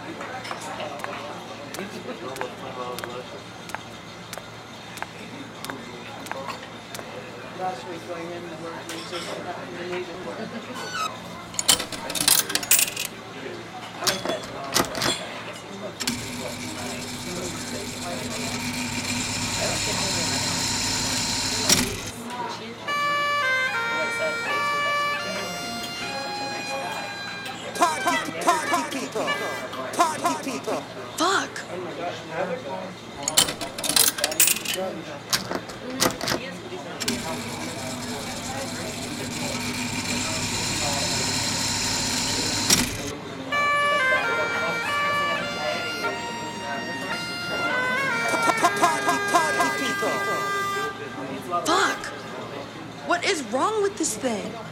Last week going in, the work music, and the needed one. I like that. Party people. Party people. Fuck! Fuck! What is wrong with this thing?